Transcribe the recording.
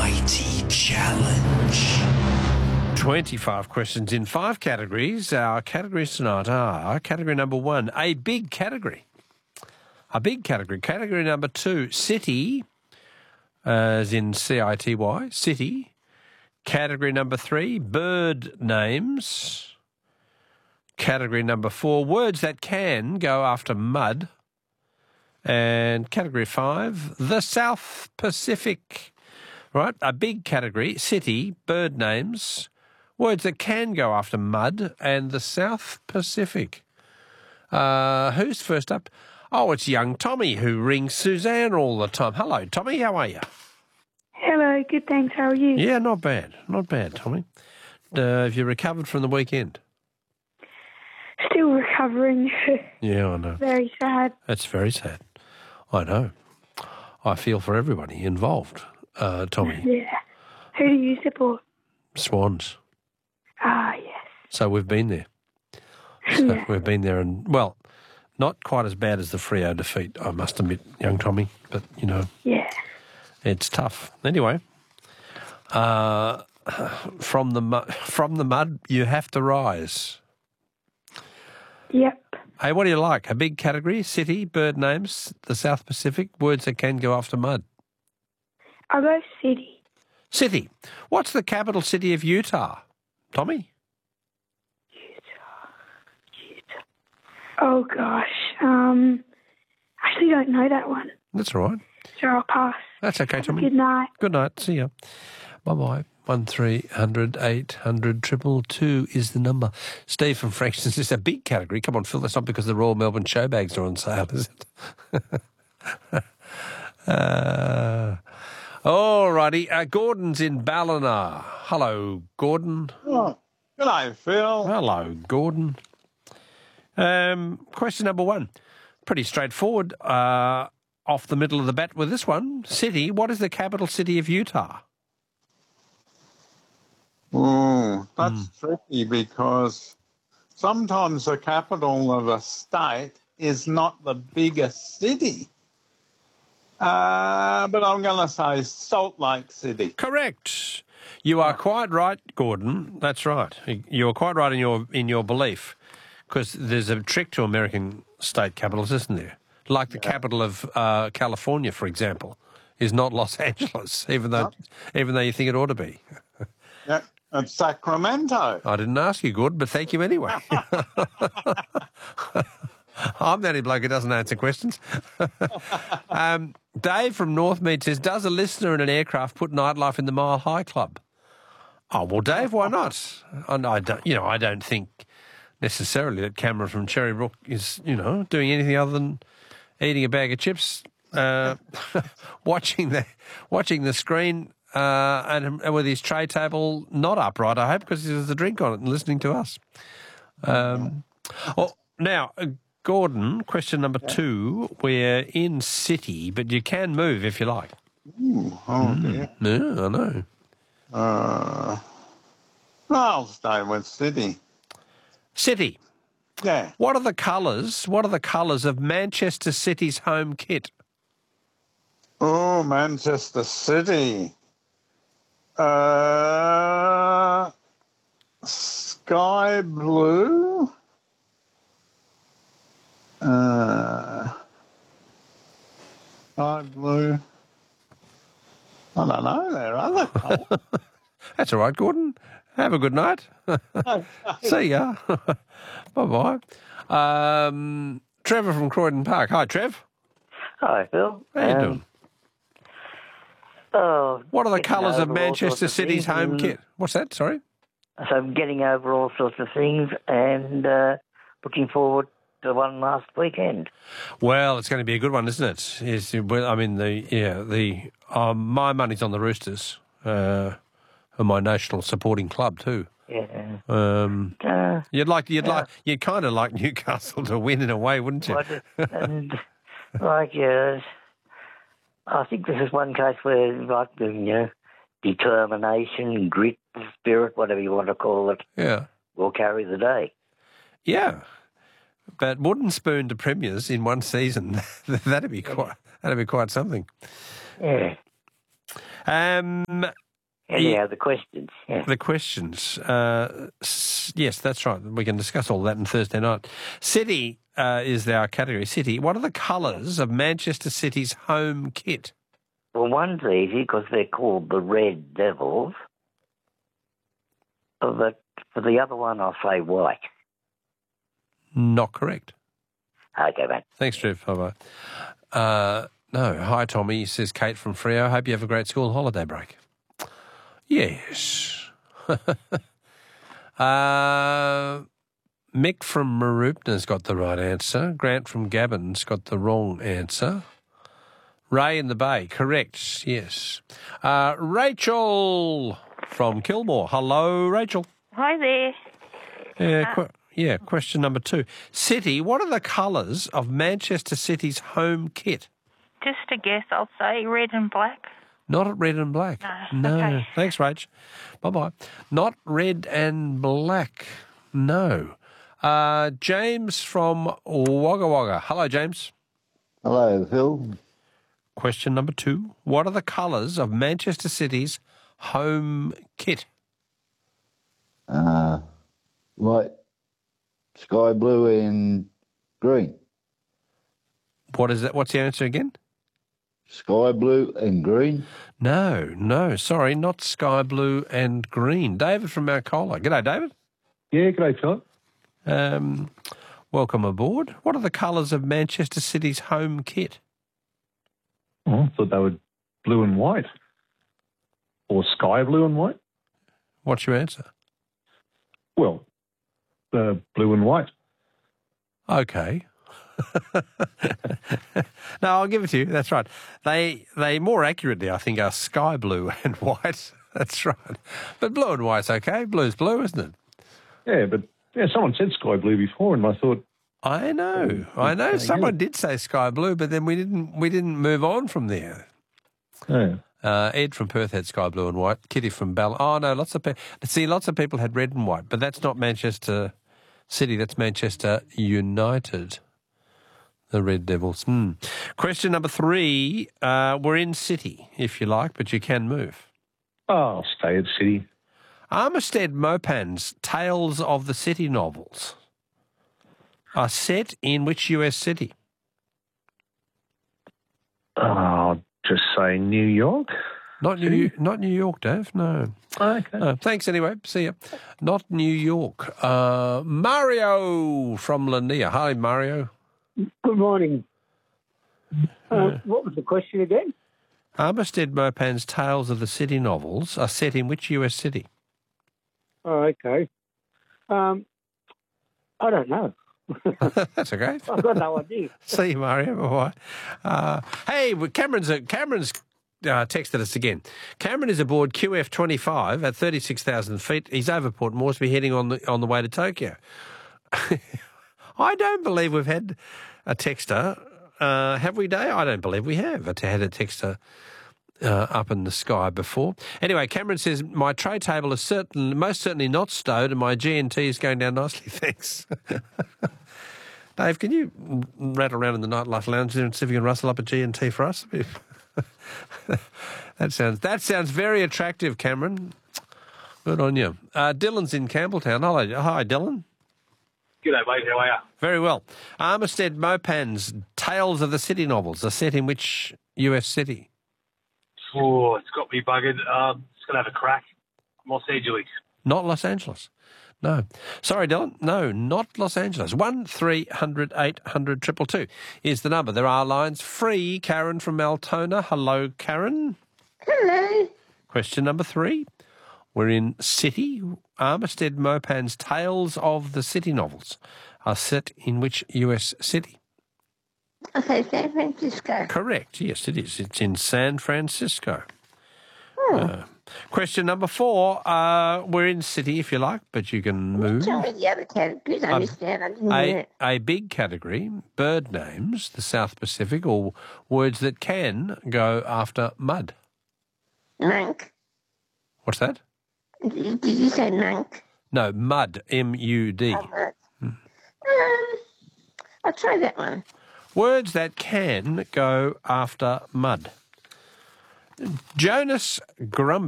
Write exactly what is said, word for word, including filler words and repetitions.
Mighty Challenge. twenty-five questions in five categories. Our categories tonight are category number one, a big category. A big category. Category number two, city, as in C I T Y, city. Category number three, bird names. Category number four, words that can go after mud. And category five, the South Pacific. Right, a big category, city, bird names, words that can go after mud, and the South Pacific. Uh, who's first up? Oh, it's young Tommy, who rings Suzanne all the time. Hello, Tommy, how are you? Hello, good, thanks. How are you? Yeah, not bad. Not bad, Tommy. Uh, have you recovered from the weekend? Still recovering. Yeah, I know. Very sad. That's very sad. I know. I feel for everybody involved, uh, Tommy. Yeah. Who do you support? Swans. Ah, yes. So we've been there. So Yeah. we've been there and, well, not quite as bad as the Freo defeat, I must admit, young Tommy, but, you know, Yeah. it's tough. Anyway, uh, from the mu- from the mud, you have to rise. Yep. Hey, what do you like? A big category, city, bird names, the South Pacific, words that can go after mud. I'll go city. City. What's the capital city of Utah, Tommy? Utah. Utah. Oh, gosh. Um, I actually don't know that one. That's all right. So I'll pass. That's okay, Tommy. Good night. Good night. See ya. Bye-bye. One three hundred eight hundred triple two is the number. Steve from Frankston says, a big category. Come on, Phil, that's not because the Royal Melbourne show bags are on sale, is it? uh, all righty. Uh, Gordon's in Ballina. Hello, Gordon. Oh, hello, Phil. Hello, Gordon. Um, question number one. Pretty straightforward. Uh, off the middle of the bat with this one. City. What is the capital city of Utah? Oh, that's tricky because sometimes the capital of a state is not the biggest city. Uh, but I'm going to say Salt Lake City. Correct. You are quite right, Gordon. That's right. You're quite right in your in your belief, because there's a trick to American state capitals, isn't there? Like the capital of uh, California, for example, is not Los Angeles, even though even though you think it ought to be. Yeah, it's Sacramento. I didn't ask you, Gordon, but thank you anyway. I'm the only bloke who doesn't answer questions. um, Dave from Northmead says, does a listener in an aircraft put nightlife in the Mile High Club? Oh, well, Dave, why not? And I don't, you know, I don't think necessarily that Cameron from Cherrybrook is, you know, doing anything other than eating a bag of chips, uh, watching the watching the screen, uh, and, and with his tray table not upright, I hope, because there's a drink on it and listening to us. Um, well, now, uh, Gordon, question number two. We're in city, but you can move if you like. Ooh, oh, dear. Yeah, I know. Uh, I'll stay with City. City. Yeah. What are the colours? What are the colours of Manchester City's home kit? Oh, Manchester City. Uh, sky blue. Uh, sky blue. I don't know. There are other colours. That's all right, Gordon. Have a good night. See ya. Bye-bye. Um, Trevor from Croydon Park. Hi, Trev. Hi, Phil. How you Um, doing? Oh, What are the getting colours of over all Manchester sorts of City's things home and- kit? What's that? Sorry? So I'm getting over all sorts of things and uh, looking forward to one last weekend. Well, it's going to be a good one, isn't it? Yes, well, I mean, the yeah, the um, my money's on the Roosters, uh, and my national supporting club too. Yeah. Um, Uh, you'd like, you'd Yeah. like, you'd kind of like Newcastle to win in a way, wouldn't you? what- and like, uh, I think this is one case where, like, the, you know, determination, grit, spirit, whatever you want to call it, Yeah, will carry the day. yeah. But wooden spoon to premiers in one season, that'd be quite, that'd be quite something. Yeah. Um, Anyhow, the questions. Yeah. the questions. Uh, s- yes, that's right. We can discuss all that on Thursday night. City uh, is our category. City. What are the colours of Manchester City's home kit? Well, one's easy because they're called the Red Devils. But for the other one, I'll say white. Not correct. Okay, mate. Thanks, Trev. Bye-bye. Uh, no. Hi, Tommy, says Kate from Freo. Hope you have a great school holiday break. Yes. uh, Mick from Maroopna's got the right answer. Grant from Gabon's got the wrong answer. Ray in the Bay, correct, yes. Uh, Rachel from Kilmore. Hello, Rachel. Hi there. Yeah, qu- yeah, question number two. City, what are the colours of Manchester City's home kit? Just a guess, I'll say red and black. Not red and black. No, okay. Thanks, Rach. Bye-bye. Not red and black. No. Uh, James from Wagga Wagga. Hello, James. Hello, Phil. Question number two. What are the colours of Manchester City's home kit? Uh, white, sky blue and green. What is that? What's the answer again? Sky blue and green. No, no, sorry, not sky blue and green. David from Mount Colah. G'day, David. Yeah, g'day, Philip. Um, welcome aboard. What are the colours of Manchester City's home kit? Oh, I thought they were blue and white. Or sky blue and white. What's your answer? Well, uh, blue and white. Okay. No, I'll give it to you. That's right. They they more accurately, I think, are sky blue and white. That's right. But blue and white's okay. Blue's blue, isn't it? Yeah, but yeah, someone said sky blue before, and I thought, I know. I know. Someone did say sky blue, but then we didn't. We didn't move on from there. yeah. Uh, Ed from Perth had sky blue and white. Kitty from Ball. Oh no, lots of people. See, lots of people had red and white, but that's not Manchester City. That's Manchester United. The Red Devils. Hmm. Question number three. Uh, we're in City, if you like, but you can move. Oh, I'll stay at City. Armistead Maupin's Tales of the City novels are set in which U S city? Oh, I'll just say New York. Not New, not New York, Dave. No. Okay. Uh, thanks anyway. See ya. Not New York. Uh, Mario from Lanier. Hi, Mario. Good morning. Uh, what was the question again? Armistead Maupin's Tales of the City novels are set in which U S city? Oh, okay. Um, I don't know. That's okay. I've got no idea. See you, Mario. Bye-bye. Uh, hey, Cameron's Cameron's uh, texted us again. Cameron is aboard Q F twenty-five at thirty-six thousand feet. He's over Port Moresby, heading on the on the way to Tokyo. I don't believe we've had a texter. Uh, have we, Dave? I don't believe we have had a texter uh, up in the sky before. Anyway, Cameron says, my tray table is certain, most certainly not stowed and my G and T is going down nicely, thanks. Dave, can you rattle around in the Nightlife Lounge there and see if you can rustle up a G and T for us? that sounds that sounds very attractive, Cameron. Good on you. Uh, Dylan's in Campbelltown. Hello. Hi, Dylan. G'day, mate. How are you? Very well. Armistead Maupin's Tales of the City novels are set in which U S city? Oh, it's got me buggered. Um, just going to have a crack. Los Angeles. Not Los Angeles. No. Sorry, Dylan. No, not Los Angeles. one three hundred eight hundred two two two is the number. There are lines free. Karen from Altona. Hello, Karen. Hello. Question number three. We're in City. Armistead Maupin's Tales of the City novels are set in which U S city? Okay, San Francisco. Correct. Yes, it is. It's in San Francisco. Hmm. Uh, question number four. Uh, we're in City, if you like, but you can move. Tell me the other categories. I Um, missed out. I didn't hear A, it. a big category, bird names, the South Pacific, or words that can go after mud. Monk. What's that? Did, did you say monk? No, mud, M U D. Oh, monk. Um, I'll try that one. Words that can go after mud. Jonas Grumby.